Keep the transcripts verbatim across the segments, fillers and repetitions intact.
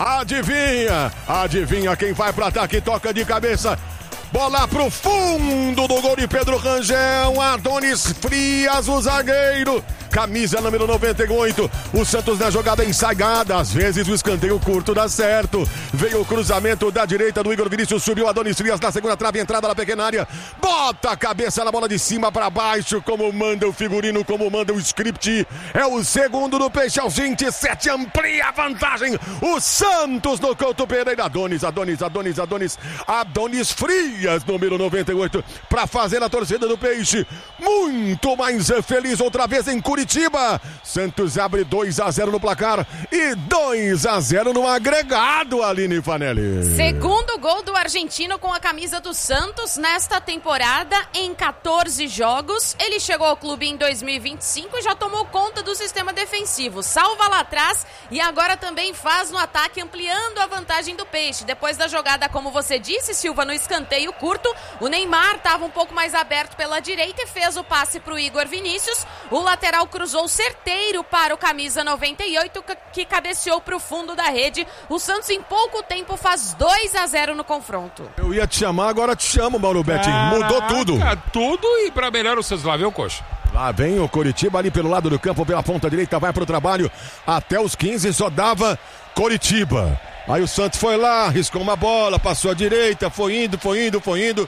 Adivinha, adivinha quem vai pro ataque, toca de cabeça. Bola pro fundo do gol de Pedro Rangel. Adonis Frias, o zagueiro. Camisa número noventa e oito. O Santos na jogada ensaiada. Às vezes o escanteio curto dá certo. Veio o cruzamento da direita do Igor Vinícius. Subiu Adonis Frias na segunda trave. Entrada na pequena área. Bota a cabeça na bola de cima para baixo. Como manda o figurino, como manda o script. É o segundo do Peixe aos vinte e sete. Amplia a vantagem. O Santos no Couto Pereira. Adonis, Adonis, Adonis, Adonis. Adonis Frias, número noventa e oito. Para fazer a torcida do Peixe muito mais feliz outra vez em Curitiba. Curitiba, Santos abre dois a zero no placar e dois a zero no agregado, Aline Fanelli. Segundo gol do argentino com a camisa do Santos nesta temporada em quatorze jogos. Ele chegou ao clube em dois mil e vinte e cinco e já tomou conta do sistema defensivo. Salva lá atrás e agora também faz no ataque, ampliando a vantagem do Peixe. Depois da jogada, como você disse, Silva, no escanteio curto, o Neymar estava um pouco mais aberto pela direita e fez o passe para o Igor Vinícius. O lateral cruzou certeiro para o camisa noventa e oito, que cabeceou para o fundo da rede. O Santos em pouco tempo faz dois a zero no confronto. Eu ia te chamar, agora te chamo, Mauro Betting. Mudou tudo. Tudo e para melhor o Santos. Lá vem o Coxa. Lá vem o Coritiba ali pelo lado do campo, pela ponta direita, vai pro trabalho. Até os quinze só dava Coritiba. Aí o Santos foi lá, riscou uma bola, passou à direita, foi indo, foi indo, foi indo.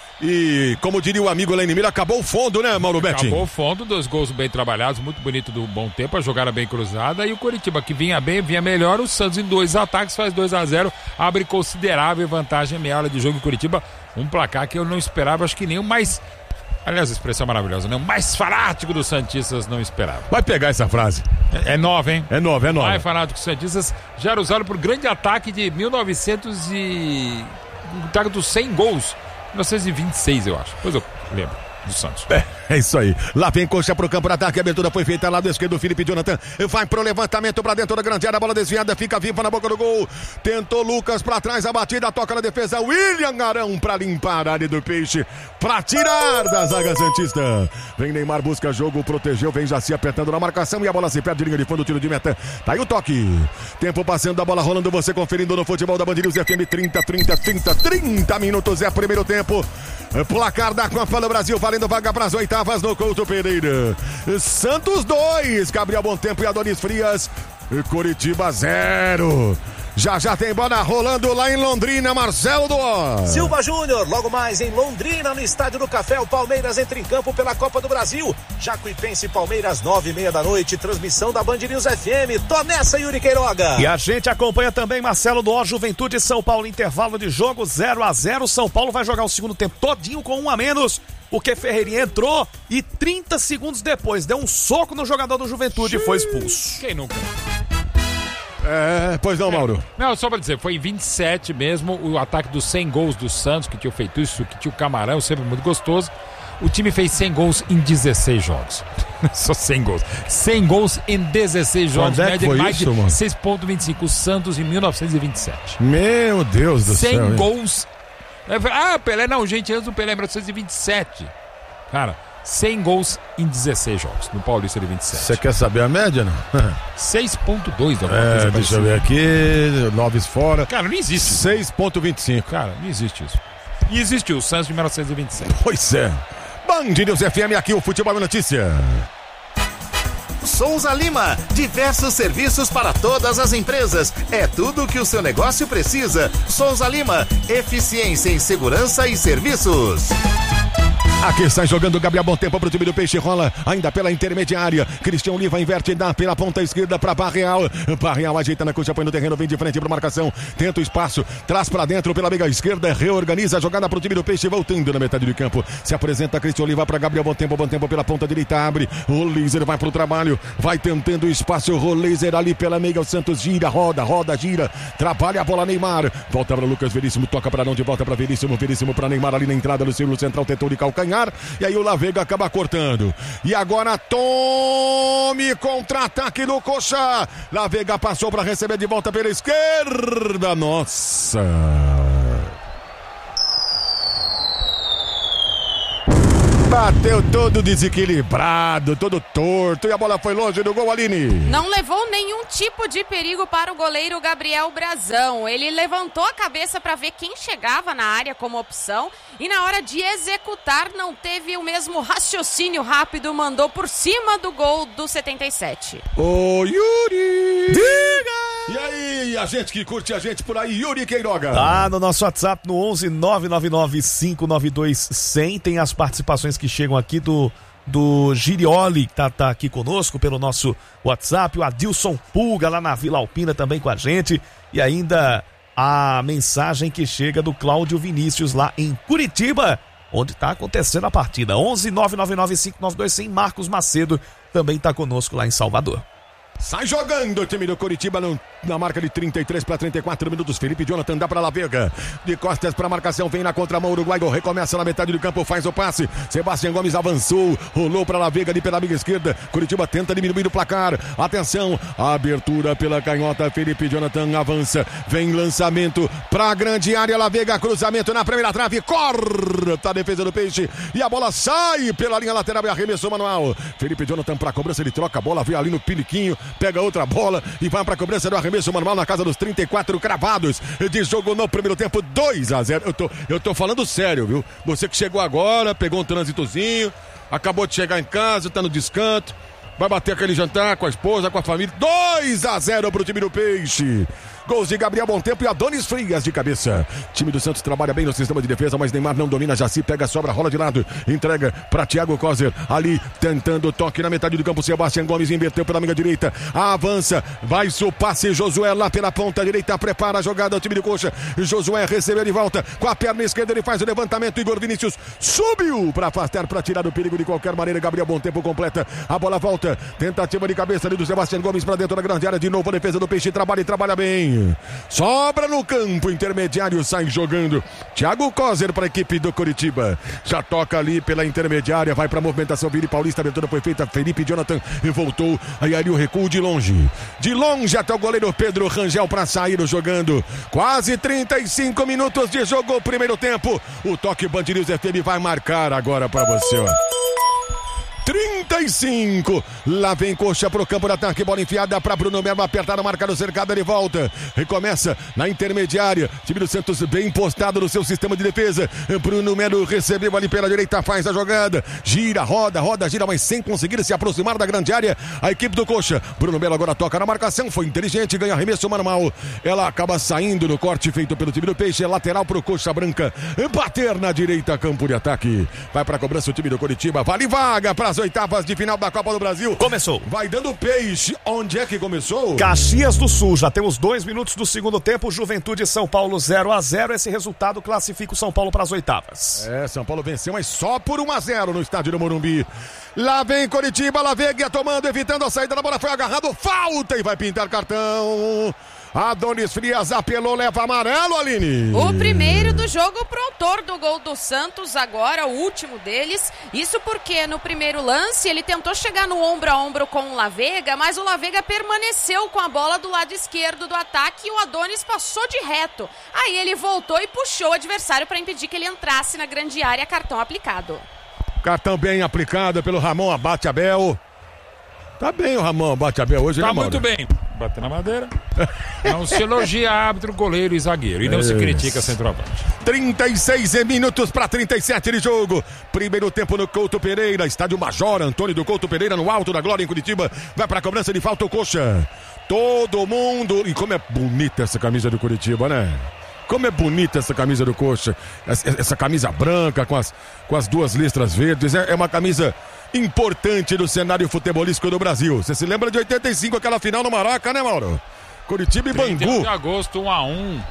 E, como diria o amigo Lenimir, acabou o fundo, né, Mauro Betting? Acabou o fundo, dois gols bem trabalhados, muito bonito do bom tempo, a jogada bem cruzada. E o Coritiba, que vinha bem, vinha melhor. O Santos em dois ataques faz dois a zero, abre considerável vantagem, meia hora de jogo em Curitiba. Um placar que eu não esperava, acho que nem o mais... Aliás, a expressão maravilhosa, né? O mais fanático dos Santistas não esperava. Vai pegar essa frase. É, é nova, hein? É nova, é nova. Mais fanático dos Santistas, já era usado por grande ataque de mil e novecentos e... Um ataque dos cem gols. mil novecentos e vinte e seis, eu acho. Depois eu lembro do Santos. É, é isso aí. Lá vem Coxa pro campo de ataque. A abertura foi feita lado esquerdo. O Felipe Jonathan vai pro levantamento pra dentro da grande área. A bola desviada, fica viva na boca do gol. Tentou Lucas pra trás. A batida toca na defesa. William Arão pra limpar a área do Peixe. Pra tirar da zaga santista. Vem Neymar, busca jogo, protegeu. Vem já se apertando na marcação. E a bola se perde. Linha de fundo, tiro de meta. Tá aí o toque. Tempo passando, a bola rolando. Você conferindo no futebol da Band News F M. trinta, trinta, trinta, trinta minutos. É primeiro tempo. Placar da Copa do Brasil, valendo vaga para as oitavas no Couto Pereira. Santos dois, Gabriel Bontempo e Adonis Frias. Coritiba zero. Já já tem bola rolando lá em Londrina, Marcelo Duó. Silva Júnior, logo mais em Londrina, no Estádio do Café, o Palmeiras entra em campo pela Copa do Brasil. Jacuipense e Palmeiras, nove e meia da noite, transmissão da Band News F M. Tô nessa, Yuri Queiroga. E a gente acompanha também Marcelo Duó, Juventude e São Paulo, intervalo de jogo zero a zero. São Paulo vai jogar o segundo tempo todinho com um a menos, porque Ferreirinha entrou e trinta segundos depois deu um soco no jogador do Juventude e foi expulso. Quem nunca? É, pois não, Mauro. É. Não, só pra dizer, foi em vinte e sete mesmo, o ataque dos cem gols do Santos, que tinha feito isso, que tinha o Camarão, sempre muito gostoso. O time fez cem gols em dezesseis jogos. Só cem gols. cem gols em dezesseis jogos. Quando é que foi média de isso, mais de seis vírgula vinte e cinco. O Santos em mil novecentos e vinte e sete. Meu Deus do cem céu. cem gols. Ah, Pelé, não, gente, antes do Pelé, mil novecentos e vinte e sete. Cara, cem gols em dezesseis jogos, no Paulista de vinte e sete. Você quer saber a média, não? seis vírgula dois. É, deixa eu ver aqui, nove fora. Cara, não existe. seis vírgula vinte e cinco. Cara, não existe isso. E existiu o Santos de mil novecentos e vinte e sete. Pois é. Band News F M, aqui o Futebol é Notícia. Souza Lima, diversos serviços para todas as empresas. É tudo o que o seu negócio precisa. Souza Lima, eficiência em segurança e serviços. Aqui está jogando Gabriel Bontempo para o time do Peixe, rola ainda pela intermediária. Cristian Oliva inverte, dá pela ponta esquerda para Barreal. Barreal ajeita na coxa, põe no terreno, vem de frente para marcação. Tenta o espaço, traz para dentro pela meia esquerda, reorganiza a jogada para o time do Peixe, voltando na metade do campo. Se apresenta Cristian Oliva para Gabriel Bontempo, Bontempo pela ponta direita, abre. O Lízer vai para o trabalho, vai tentando o espaço. O Lízer ali pela meia, o Santos gira, roda, roda, gira. Trabalha a bola, Neymar. Volta para Lucas Veríssimo, toca para onde volta para Veríssimo, Veríssimo para Neymar ali na entrada do círculo central, tentou de calcanhar. E aí o Lavega acaba cortando. E agora tome contra-ataque do Coxa. Lavega passou para receber de volta pela esquerda. Nossa. Bateu todo desequilibrado, todo torto e a bola foi longe do gol, Aline. Não levou nenhum tipo de perigo para o goleiro Gabriel Brazão. Ele levantou a cabeça para ver quem chegava na área como opção e na hora de executar não teve o mesmo raciocínio rápido, mandou por cima do gol do setenta e sete. Ô Yuri! Diga! E aí, a gente que curte a gente por aí, Yuri Queiroga. Tá no nosso WhatsApp no onze nove nove nove cinco nove dois zero zero. Tem as participações que chegam aqui do, do Girioli, que tá, tá aqui conosco pelo nosso WhatsApp. O Adilson Pulga lá na Vila Alpina também com a gente. E ainda a mensagem que chega do Cláudio Vinícius lá em Curitiba, onde tá acontecendo a partida. onze nove nove nove cinco nove dois zero zero. Marcos Macedo também tá conosco lá em Salvador. Sai jogando o time do Curitiba no, na marca de trinta e três para trinta e quatro minutos. Felipe Jonathan dá para La Vega. De costas para marcação, vem na contramão. Uruguai recomeça na metade do campo, faz o passe. Sebastião Gomes avançou, rolou para La Vega ali pela amiga esquerda. Curitiba tenta diminuir o placar. Atenção, abertura pela canhota. Felipe Jonathan avança. Vem lançamento para a grande área. La Vega, cruzamento na primeira trave. Corta a defesa do Peixe e a bola sai pela linha lateral e arremessou manual. Felipe Jonathan para a cobrança, ele troca a bola, vem ali no piniquinho. Pega outra bola e vai para a cobrança do arremesso manual na casa dos trinta e quatro cravados de jogo no primeiro tempo, dois a zero. Eu tô, eu tô falando sério, viu? Você que chegou agora, pegou um trânsitozinho, acabou de chegar em casa, tá no descanso, vai bater aquele jantar com a esposa, com a família. dois a zero pro time do Peixe. Gols de Gabriel Bontempo e Adonis Frias de cabeça. Time do Santos trabalha bem no sistema de defesa, mas Neymar não domina. Jaci pega, sobra, rola de lado, entrega para Thiago Kozer. Ali tentando toque na metade do campo. Sebastião Gomes inverteu pela amiga direita. Avança, vai o passe. Josué lá pela ponta direita. Prepara a jogada do time do Coxa. Josué recebeu de volta com a perna esquerda. Ele faz o levantamento. Igor Vinícius subiu para afastar, para tirar do perigo de qualquer maneira. Gabriel Bontempo completa. A bola volta. Tentativa de cabeça ali do Sebastião Gomes para dentro da grande área. De novo a defesa do Peixe. Trabalha e trabalha bem. Sobra no campo intermediário, sai jogando Thiago Kozer para a equipe do Curitiba. Já toca ali pela intermediária, vai para a movimentação. Vini Paulista, a abertura foi feita. Felipe Jonathan voltou. Aí ali o recuo de longe. De longe até o goleiro Pedro Rangel para sair jogando. Quase trinta e cinco minutos de jogo, primeiro tempo. O toque Band News F M vai marcar agora para você, ó. trinta e cinco, lá vem Coxa pro campo de ataque, bola enfiada para Bruno Melo, apertar a marca do cercado, ele volta, recomeça na intermediária, time do Santos bem postado no seu sistema de defesa. Bruno Melo recebeu ali pela direita, faz a jogada, gira, roda, roda, gira, mas sem conseguir se aproximar da grande área, a equipe do Coxa. Bruno Melo agora toca na marcação, foi inteligente, ganha arremesso manual, ela acaba saindo no corte feito pelo time do Peixe, é lateral pro Coxa Branca, bater na direita, campo de ataque, vai pra cobrança o time do Curitiba, vale vaga para as oitavas de final da Copa do Brasil. Começou. Vai dando Peixe. Onde é que começou? Caxias do Sul. Já temos dois minutos do segundo tempo. Juventude e São Paulo zero a zero. Esse resultado classifica o São Paulo para as oitavas. É, São Paulo venceu, mas só por um a zero no estádio do Morumbi. Lá vem Curitiba, lá vem Guia tomando, evitando a saída da bola. Foi agarrado, falta e vai pintar cartão. Adonis Frias apelou, leva amarelo, Aline. O primeiro do jogo pro autor do gol do Santos, agora o último deles. Isso porque no primeiro lance ele tentou chegar no ombro a ombro com o La Vega, mas o La Vega permaneceu com a bola do lado esquerdo do ataque e o Adonis passou de reto. Aí ele voltou e puxou o adversário para impedir que ele entrasse na grande área, cartão aplicado. Cartão bem aplicado pelo Ramon Abate Abel. Tá bem o Ramon Abate Abel hoje, tá, né, muito bem. Bater na madeira. Não se elogia árbitro, goleiro e zagueiro. E não é. se critica centroavante. trinta e seis minutos para trinta e sete de jogo. Primeiro tempo no Couto Pereira. Estádio Major Antônio do Couto Pereira, no alto da glória em Curitiba. Vai para a cobrança de falta o Coxa. Todo mundo. E como é bonita essa camisa do Curitiba, né? Como é bonita essa camisa do Coxa. Essa, essa camisa branca com as, com as duas listras verdes. É, é uma camisa importante do cenário futebolístico do Brasil. Você se lembra de oitenta e cinco, aquela final no Maraca, né, Mauro? Curitiba e Bangu. trinta e um de agosto, um a um.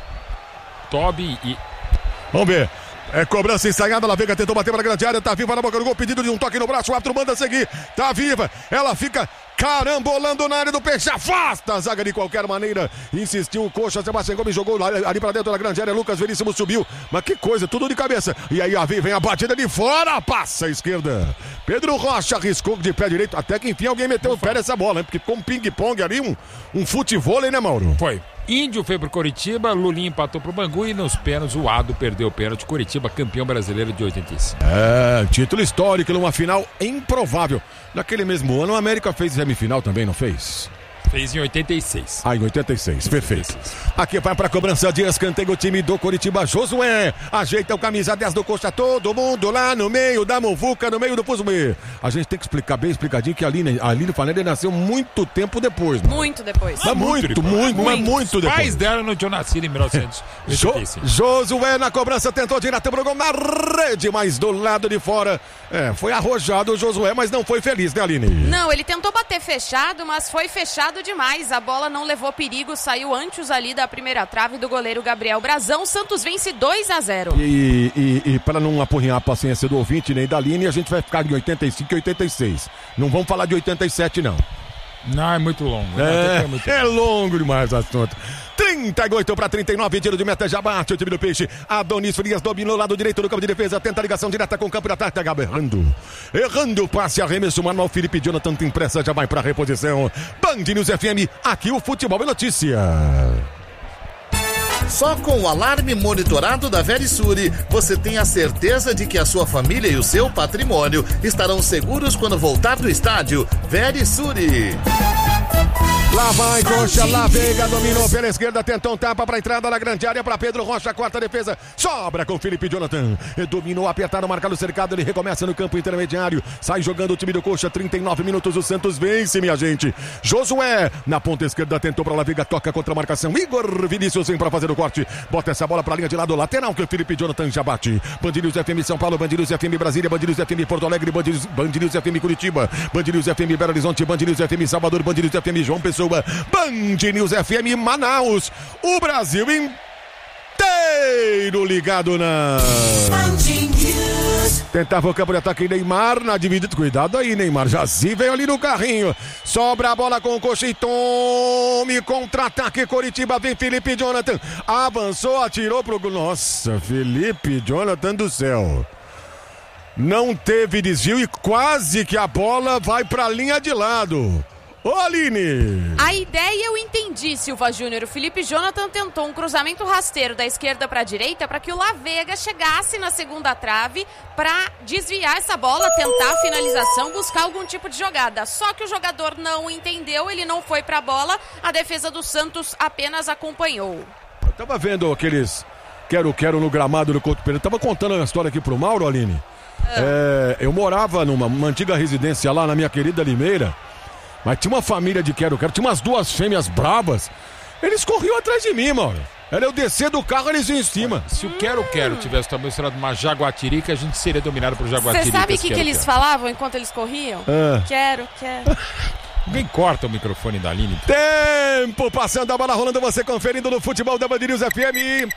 Tobi e... Vamos ver. É cobrança ensaiada, La Vega tentou bater para a grande área, tá viva na boca do gol, pedido de um toque no braço, o árbitro manda seguir, tá viva, ela fica carambolando na área do Peixe, afasta a zaga de qualquer maneira, insistiu o Coxa, Sebastião Gomes jogou ali para dentro da grande área, Lucas Veríssimo subiu, mas que coisa, tudo de cabeça, e aí a vem a batida de fora, passa a esquerda, Pedro Rocha arriscou de pé direito, até que enfim alguém meteu o pé nessa bola, hein? Porque com um ping-pong ali, um, um futevôlei, né, Mauro? Foi. Índio foi pro Coritiba, Lulinha empatou pro Bangu e nos pênaltis o Ado perdeu o pênalti. Coritiba campeão brasileiro de oitenta e cinco. É, título histórico numa final improvável. Naquele mesmo ano, a América fez semifinal também, não fez? Fez em oitenta e seis. Ah, em oitenta e seis, perfeito. Aqui vai pra cobrança de escanteio o time do Coritiba. Josué ajeita o camisa dez do Coxa. Todo mundo lá no meio da muvuca, no meio do Fuzumê. A gente tem que explicar bem explicadinho que a Aline, a Aline Fanelli nasceu muito tempo depois. Mano. Muito depois. Mas muito, muito, muito, mas muito depois. Os pais dela não tinham nascido em mil novecentos e oitenta e cinco. Jo, Josué na cobrança tentou direto pro gol na rede, mas do lado de fora. É, foi arrojado o Josué, mas não foi feliz, né, Aline? Não, ele tentou bater fechado, mas foi fechado demais. A bola não levou perigo, saiu antes ali da primeira trave do goleiro Gabriel Brazão. Santos vence dois a zero. E, e, e para não apurrinhar a paciência do ouvinte nem da Aline, a gente vai ficar em oitenta e cinco e oitenta e seis. Não vamos falar de oitenta e sete, não. Não, é muito longo. É, é, muito é longo demais o assunto. trinta e oito para trinta e nove, tiro de meta, já bate o time do Peixe. Adonis Frias dominou o lado direito do campo de defesa, tenta a ligação direta com o campo de ataque, Gabi errando. Errando o passe, arremesso manual, Felipe Jonathan tem pressa, já vai para reposição. Band News F M, aqui o futebol é notícia. Só com o alarme monitorado da Verisure, você tem a certeza de que a sua família e o seu patrimônio estarão seguros quando voltar do estádio. Verisure. Lá vai Coxa, lá Veiga, dominou pela esquerda, tentou um tapa para entrada na grande área para Pedro Rocha, quarta defesa, sobra com Felipe Jonathan, dominou, apertado, marcado, cercado, ele recomeça no campo intermediário, sai jogando o time do Coxa, trinta e nove minutos, o Santos vence, minha gente. Josué, na ponta esquerda, tentou para lá Veiga, toca contra a marcação, Igor Vinícius vem para fazer o corte, bota essa bola para a linha de lado lateral, que o Felipe Jonathan já bate. Band News F M São Paulo, Band News F M Brasília, Band News F M Porto Alegre, Band News, Band News F M Curitiba, Band News F M Belo Horizonte, Band News F M Salvador, Band News F M João Pessoa, Band News F M Manaus, o Brasil inteiro ligado na tentava o campo de ataque Neymar na dividida, cuidado aí Neymar, já se veio ali no carrinho, sobra a bola com o Coxa e tome contra-ataque Coritiba, vem Felipe Jonathan, avançou, atirou pro gol, nossa, Felipe Jonathan do céu, não teve desvio e quase que a bola vai pra linha de lado. Ô, Aline! A ideia eu entendi, Silva Júnior. O Felipe Jonathan tentou um cruzamento rasteiro da esquerda para a direita para que o Lavega chegasse na segunda trave para desviar essa bola, tentar a finalização, buscar algum tipo de jogada. Só que o jogador não entendeu, ele não foi para a bola, a defesa do Santos apenas acompanhou. Eu tava vendo aqueles quero-quero no gramado do Couto Pereira. Eu tava contando uma história aqui pro Mauro, Aline. Ah. É, eu morava numa uma antiga residência lá na minha querida Limeira. Mas tinha uma família de quero-quero, tinha umas duas fêmeas bravas. Eles corriam atrás de mim, mano. Era eu descer do carro, eles iam em cima. Se o quero-quero tivesse também misturado uma jaguatirica, a gente seria dominado por jaguatirica. Você sabe o que, que eles falavam enquanto eles corriam? Ah. Quero, quero. Alguém corta o microfone da Aline. Tempo passando, a bola rolando, você conferindo no futebol da Band News F M.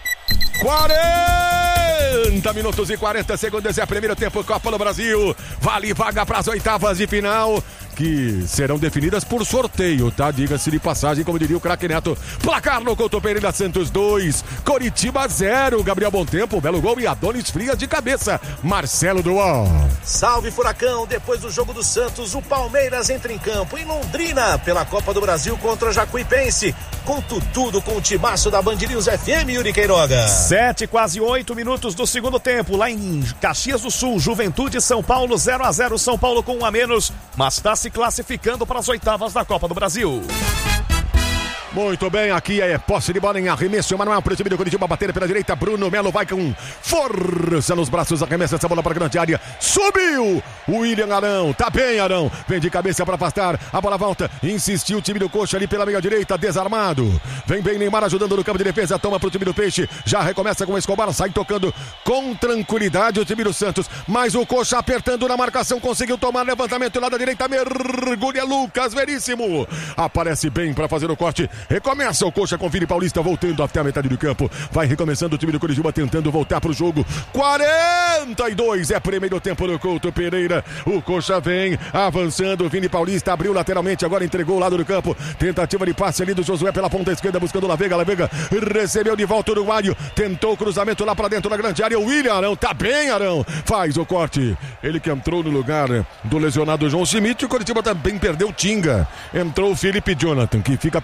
quarenta minutos e quarenta segundos é o primeiro tempo, Copa do Brasil. Vale vaga para as oitavas de final, que serão definidas por sorteio, tá? Diga-se de passagem, como diria o craque Neto. Placar no Couto Pereira, Santos dois, Coritiba zero. Gabriel Bontempo, belo gol e Adonis Frias de cabeça. Marcelo Dual. Salve Furacão, depois do jogo do Santos, o Palmeiras entra em campo em Londrina pela Copa do Brasil contra a Jacuipense. Conto tudo com o timaço da Band News F M, Yuri Queiroga. Sete, quase oito minutos do segundo tempo, lá em Caxias do Sul, Juventude São Paulo zero a zero, São Paulo com um a menos, mas está se classificando para as oitavas da Copa do Brasil. Muito bem, aqui é posse de bola em arremesso, Manuel para o time do Curitiba, bater pela direita, Bruno Melo vai com força nos braços, arremessa essa bola para a grande área, subiu o William Arão, tá bem Arão, vem de cabeça para afastar, a bola volta, insistiu o time do Coxa ali pela meia direita, desarmado, vem bem Neymar ajudando no campo de defesa, toma para o time do Peixe, já recomeça com o Escobar, sai tocando com tranquilidade o time do Santos, mas o Coxa apertando na marcação, conseguiu tomar levantamento lá da direita, mergulha Lucas Veríssimo, aparece bem para fazer o corte. Recomeça o Coxa com Vini Paulista voltando até a metade do campo. Vai recomeçando o time do Curitiba tentando voltar para o jogo. quarenta e dois é primeiro tempo no Couto Pereira. O Coxa vem avançando. Vini Paulista abriu lateralmente, agora entregou o lado do campo. Tentativa de passe ali do Josué pela ponta esquerda buscando La Vega. La Vega recebeu de volta o uruguaio. Tentou o cruzamento lá para dentro da grande área. O William Arão, tá bem Arão. Faz o corte. Ele que entrou no lugar do lesionado João Schmidt. O Curitiba também perdeu Tinga. Entrou o Felipe Jonathan, que fica pela esquerda.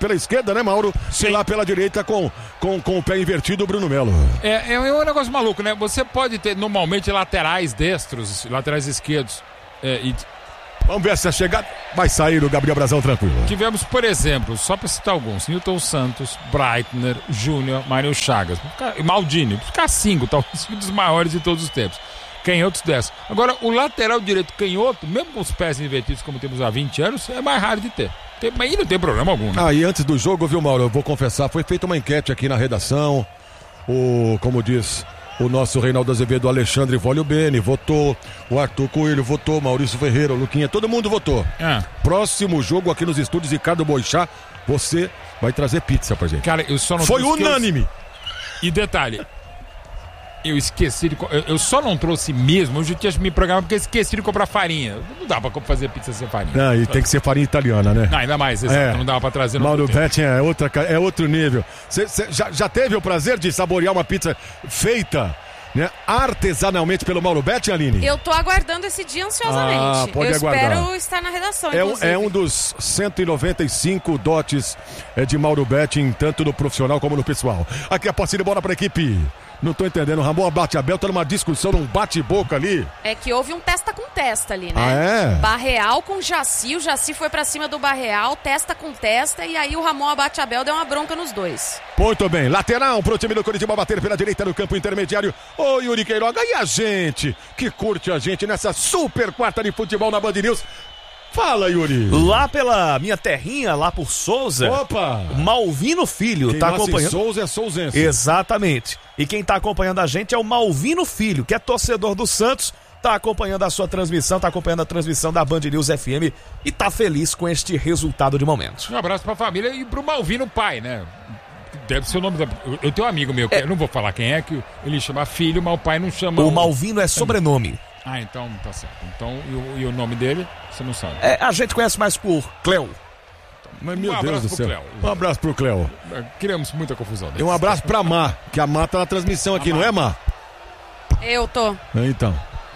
esquerda, né, Mauro? Sim. E lá pela direita com, com, com o pé invertido, o Bruno Melo. É, é um negócio maluco, né? Você pode ter normalmente laterais destros, laterais esquerdos. É, e Vamos ver se a chegada vai sair o Gabriel Brazão tranquilo. tivemos, por exemplo, só para citar alguns, Newton Santos, Breitner, Júnior, Mário Chagas, e Maldini, ficar cinco, talvez um dos maiores de todos os tempos. Canhotos dessa. Agora, o lateral direito canhoto, mesmo com os pés invertidos como temos há vinte anos, é mais raro de ter. Tem, mas aí não tem problema algum, né? Ah, e antes do jogo, viu, Mauro, eu vou confessar, foi feita uma enquete aqui na redação, o, como diz o nosso Reinaldo Azevedo, o Alexandre Volio Bene votou, o Arthur Coelho votou, Maurício Ferreira, o Luquinha, todo mundo votou. É. Próximo jogo aqui nos estúdios Ricardo Boixá, você vai trazer pizza pra gente. Cara, eu só não Foi trouxe- unânime. E detalhe, eu esqueci de. co- Eu, eu só não trouxe mesmo, hoje eu tinha me programado porque eu esqueci de comprar farinha. Não dá pra co- fazer pizza sem farinha. Não, e tem que ser farinha italiana, né? Não, ainda mais, exato, É. não dava pra trazer no Mauro outro tempo. Betting é, outra, ca- é outro nível. Você já, já teve o prazer de saborear uma pizza feita, né, artesanalmente pelo Mauro Betting, Aline? Eu tô aguardando esse dia ansiosamente. Ah, pode eu aguardar. espero estar na redação, É um, inclusive. é um dos cento e noventa e cinco dotes é, de Mauro Betting, tanto no profissional como no pessoal. Aqui a posse de bola para a equipe. Não tô entendendo. Ramon Bate-Abel tá numa discussão, num bate-boca ali. É que houve um testa com testa ali, né? Ah, é? Barreal com Jaci, o Jaci foi pra cima do Barreal, testa com testa, e aí o Ramon Abate-Abel deu uma bronca nos dois. Muito bem, lateral pro time do Coritiba bater pela direita no campo intermediário. Ô Yuri Queiroga, e a gente que curte a gente nessa super quarta de futebol na Band News? Fala, Yuri. Lá pela minha terrinha, lá por Souza, Opa! Malvino Filho Quem tá nasce em acompanhando. Souza é souzense. Exatamente. E quem tá acompanhando a gente é o Malvino Filho, que é torcedor do Santos, tá acompanhando a sua transmissão, tá acompanhando a transmissão da Band News F M e tá feliz com este resultado de momento. Um abraço pra família e pro Malvino pai, né? Deve ser o nome da. Eu- Eu tenho um amigo meu, que eu não vou falar quem é, que ele chama filho, mas o pai não chama. O Malvino é sobrenome. Ah, então tá certo. Então, e o, e o nome dele, você não sabe. É, a gente conhece mais por Cleo. Mas, meu Um Deus abraço do pro céu. Cléo. Um abraço pro Cléo. Criamos muita confusão. E um abraço pra Má, que a Má tá na transmissão aqui, não é, Má? Eu tô. Então.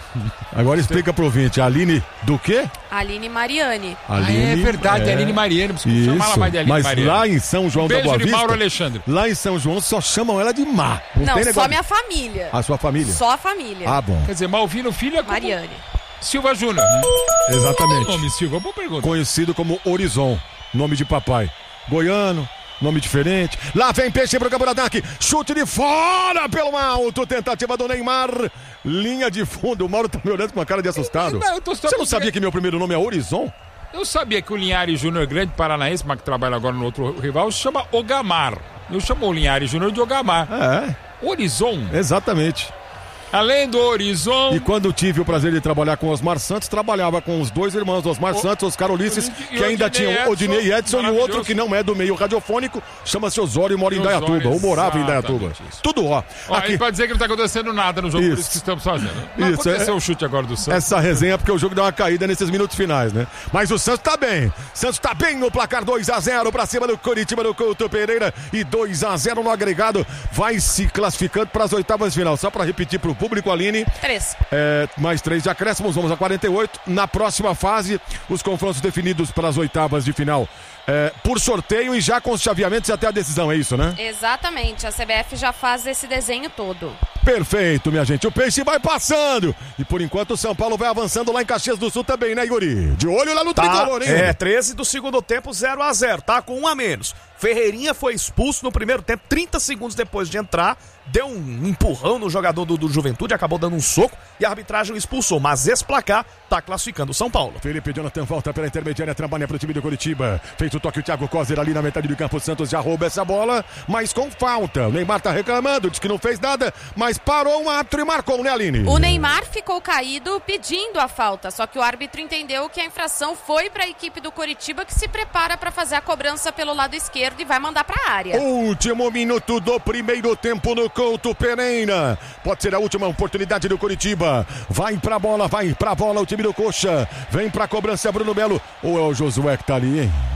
Agora explica pro ouvinte, a Aline do quê? Aline Mariani. Ah, é verdade, é. Aline Mariano. Precisa chamar ela Isso, mais de Aline mas Mariano. lá em São João da Beijo Boa de Vista, Mauro Alexandre. lá em São João só chamam ela de Má. Não, Não, tem só negócio. minha família. A sua família? Só a família. Ah, bom. Quer dizer, Malvino Filho é como Mariane. Silva Júnior. Né? Qual é o Exatamente. nome, Silva? Boa pergunta. Conhecido como Horizon, nome de papai. Goiano, nome diferente. Lá vem Peixe pro campo do ataque. Chute de fora pelo alto. Tentativa do Neymar. Linha de fundo. O Mauro tá me olhando com uma cara de assustado. Não, eu tô só Você não com- sabia que meu primeiro nome é Horizon? Eu sabia que o Linhares Júnior, grande paranaense, mas que trabalha agora no outro rival, se chama Ogamar. Eu chamo o Linhares Júnior de Ogamar. É, Horizon. exatamente. Além do Horizon. E quando tive o prazer de trabalhar com Osmar Santos, trabalhava com os dois irmãos, Osmar Santos, Oscar Ulisses, e que ainda Odinei tinham Edson, Odinei e Edson, e o outro maravilhoso. que não é do meio radiofônico, chama-se Osório e mora em Osório, Indaiatuba, ou morava em exatamente Indaiatuba. isso. Tudo, ó. Ó, Aqui, aí pode dizer que não tá acontecendo nada no jogo, por Isso. isso que estamos fazendo. Não Isso, aconteceu é- o chute agora do Santos. essa resenha é porque o jogo deu uma caída nesses minutos finais, né? Mas o Santos tá bem. Santos tá bem no placar dois a zero pra cima do Coritiba do Couto Pereira e dois a zero no agregado. Vai se classificando para as oitavas de final. Só pra repetir pro público, Aline. Três. É, mais três de acréscimos, vamos a quarenta e oito. Na próxima fase, os confrontos definidos para as oitavas de final é, por sorteio e já com os chaveamentos até a decisão, é isso, né? Exatamente. A C B F já faz esse desenho todo. Perfeito, minha gente. O Peixe vai passando. E por enquanto o São Paulo vai avançando lá em Caxias do Sul também, né, Yuri? De olho lá no Tá, tricolor, hein? é, treze do segundo tempo, zero a zero, tá com um a menos. Ferreirinha foi expulso no primeiro tempo, trinta segundos depois de entrar, deu um empurrão no jogador do, do Juventude, acabou dando um soco e a arbitragem o expulsou, mas esse placar tá classificando o São Paulo. Felipe Jonathan volta pela intermediária, trabalha para o time do Curitiba. Feito o toque, o Thiago Coser ali na metade do campo. Santos já rouba essa bola, mas com falta. O Neymar tá reclamando, diz que não fez nada, mas parou um ato e marcou, né, Aline? O Neymar ficou caído pedindo a falta, só que o árbitro entendeu que a infração foi para a equipe do Coritiba, que se prepara para fazer a cobrança pelo lado esquerdo e vai mandar para a área. Último minuto do primeiro tempo no Couto Pereira. Pode ser a última oportunidade do Coritiba. Vai pra bola, vai pra bola o time do Coxa. Vem pra cobrança Bruno Melo. Ou é o Josué que tá ali, hein?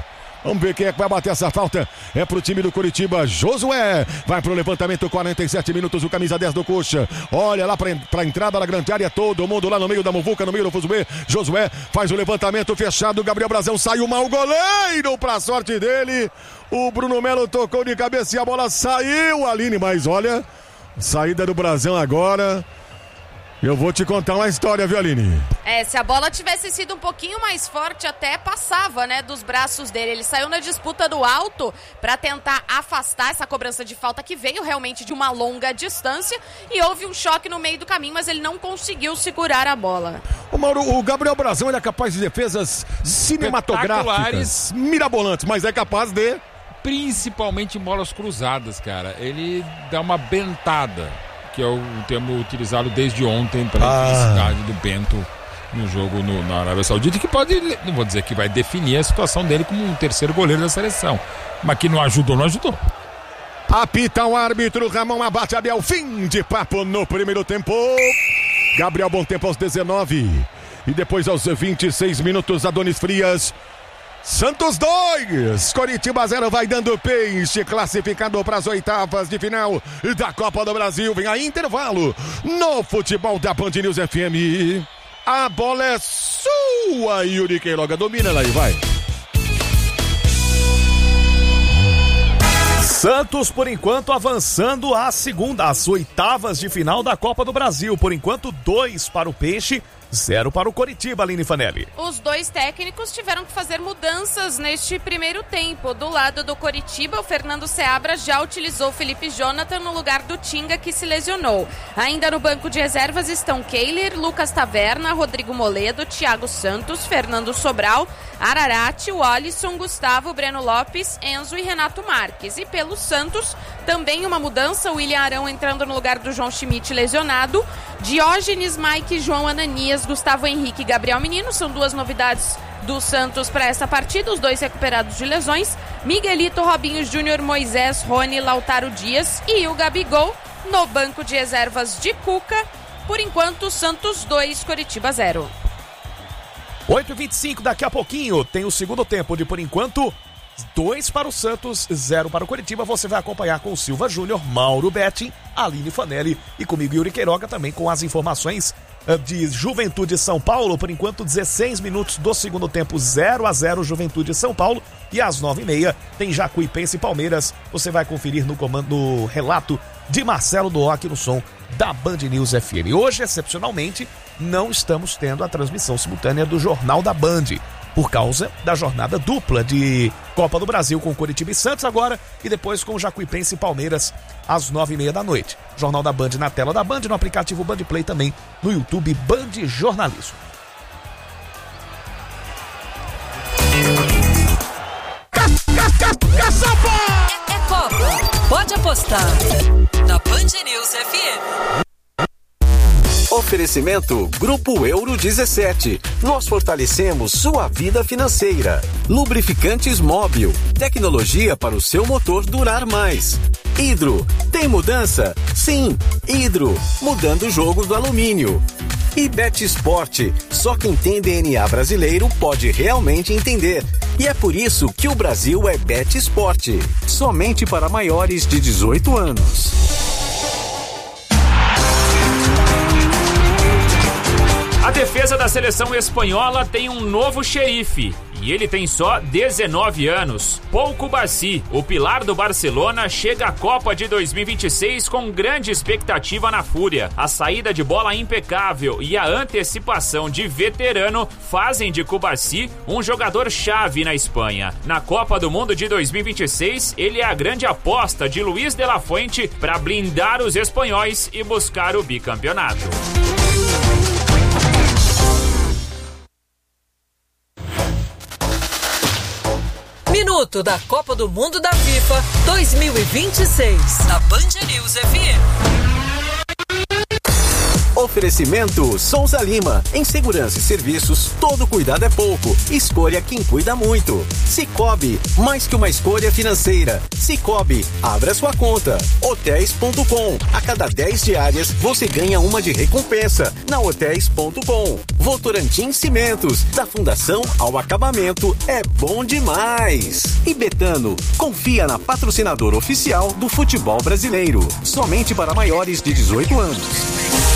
Vamos ver quem é que vai bater essa falta. É pro time do Coritiba. Josué vai pro levantamento, quarenta e sete minutos, o camisa dez do Coxa. Olha lá pra, pra entrada da grande área, todo mundo lá no meio da muvuca, no meio do Fuzumê. Josué faz o levantamento fechado, Gabriel Brazão saiu mal, o goleiro pra sorte dele. O Bruno Melo tocou de cabeça e a bola saiu, Aline, mas olha, saída do Brazão agora. Eu vou te contar uma história, viu, Aline? É, se a bola tivesse sido um pouquinho mais forte, até passava, né, dos braços dele. Ele saiu na disputa do alto pra tentar afastar essa cobrança de falta que veio realmente de uma longa distância e houve um choque no meio do caminho, mas ele não conseguiu segurar a bola. O Mauro, o Gabriel Brazão, ele é capaz de defesas cinematográficas, mirabolantes, mas é capaz de... Principalmente em bolas cruzadas, cara. Ele dá uma bentada, que é o termo utilizado desde ontem para a Ah. intensidade do Bento no jogo no, na Arábia Saudita, que pode, não vou dizer que vai definir a situação dele como um terceiro goleiro da seleção, mas que não ajudou, não ajudou. Apita o árbitro, Ramon abate Abel, fim de papo no primeiro tempo. Gabriel, bom tempo aos dezenove. E depois aos vinte e seis minutos, Adonis Frias. Santos dois, Coritiba zero, vai dando peixe, classificado para as oitavas de final da Copa do Brasil. Vem a intervalo no futebol da Band News F M. A bola é sua, Yuri Queiroga, domina ela aí, vai. Santos, por enquanto, avançando à segunda, às oitavas de final da Copa do Brasil. Por enquanto, dois para o Peixe, zero para o Coritiba, Aline Fanelli. Os dois técnicos tiveram que fazer mudanças neste primeiro tempo. Do lado do Coritiba, o Fernando Seabra já utilizou Felipe Jonathan no lugar do Tinga, que se lesionou. Ainda no banco de reservas estão Keiler, Lucas Taverna, Rodrigo Moledo, Thiago Santos, Fernando Sobral, Ararate, Alisson, Gustavo, Breno Lopes, Enzo e Renato Marques. E pelo Santos, também uma mudança, o William Arão entrando no lugar do João Schmidt lesionado, Diógenes, Mike, João Ananias, Gustavo Henrique e Gabriel Menino, são duas novidades do Santos para essa partida, os dois recuperados de lesões, Miguelito, Robinho Júnior, Moisés, Rony, Lautaro Dias e o Gabigol no banco de reservas de Cuca. Por enquanto, Santos dois, Coritiba zero. oito e vinte e cinco, daqui a pouquinho tem o segundo tempo de, por enquanto, dois para o Santos, zero para o Coritiba. Você vai acompanhar com o Silva Júnior, Mauro Betting, Aline Fanelli e comigo, Yuri Queiroga, também com as informações de Juventude São Paulo. Por enquanto, dezesseis minutos do segundo tempo, zero a zero Juventude São Paulo. E às nove e meia tem Jacuipense e Palmeiras. Você vai conferir no comando, no relato de Marcelo Doó aqui no som da Band News F M. Hoje, excepcionalmente, não estamos tendo a transmissão simultânea do Jornal da Band, por causa da jornada dupla de Copa do Brasil com Coritiba e Santos agora, e depois com Jacuipense e Palmeiras às nove e meia da noite. Jornal da Band na tela da Band, no aplicativo Band Play, também no YouTube Band Jornalismo. É, é Copa, pode apostar na Band News F M. Oferecimento Grupo Euro dezessete. Nós fortalecemos sua vida financeira. Lubrificantes Móbil. Tecnologia para o seu motor durar mais. Hidro. Tem mudança? Sim. Hidro. Mudando o jogo do alumínio. E Bet Sport. Só quem tem D N A brasileiro pode realmente entender. E é por isso que o Brasil é Bet Sport. Somente para maiores de dezoito anos. A defesa da seleção espanhola tem um novo xerife, e ele tem só dezenove anos. Pau Cubarsí, o pilar do Barcelona, chega à Copa de dois mil e vinte e seis com grande expectativa na Fúria. A saída de bola impecável e a antecipação de veterano fazem de Cubarsí um jogador-chave na Espanha. Na Copa do Mundo de dois mil e vinte e seis, ele é a grande aposta de Luiz de la Fuente para blindar os espanhóis e buscar o bicampeonato. Minuto da Copa do Mundo da FIFA dois mil e vinte e seis, na Band News F M. Oferecimento Souza Lima. Em segurança e serviços, todo cuidado é pouco. Escolha quem cuida muito. Cicobi, mais que uma escolha financeira. Cicobi, abra sua conta. Hotéis ponto com. A cada dez diárias, você ganha uma de recompensa. Na Hotéis ponto com. Votorantim Cimentos, da fundação ao acabamento, é bom demais. E Betano, confia na patrocinadora oficial do futebol brasileiro. Somente para maiores de dezoito anos.